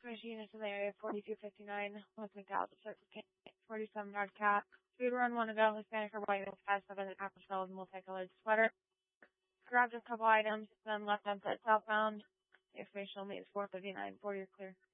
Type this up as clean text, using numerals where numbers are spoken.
machine is in the area 4259, West McDowell, 47 Yard Cat. Food run, want to go, Hispanic or white, with 5'7" and apple multicolored sweater. Grabbed a couple items, then left unset southbound. The information only is 459, 40 is clear.